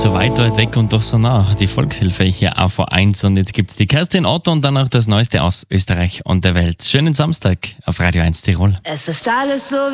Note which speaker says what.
Speaker 1: So weit weg und doch so nah. Die Volkshilfe hier AV1 und jetzt gibt's die Kerstin Otto und dann auch das Neueste aus Österreich und der Welt. Schönen Samstag auf Radio 1 Tirol.
Speaker 2: Es ist alles so